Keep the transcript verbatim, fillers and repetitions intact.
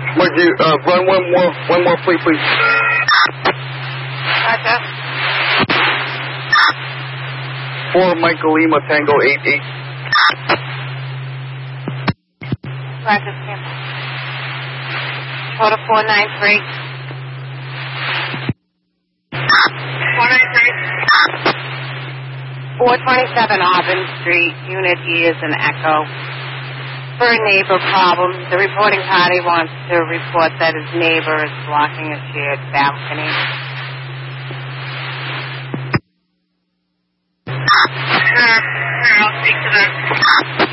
Would you uh, run one more, one more, please, please? Roger. Four Michael Lima Tango eight eight. Roger, Campbell. Total four nine three. Four nine three. Four twenty seven Auburn Street. Unit E is an echo. For a neighbor problem, the reporting party wants to report that his neighbor is blocking a shared balcony. Sure, sure, I'll speak to them.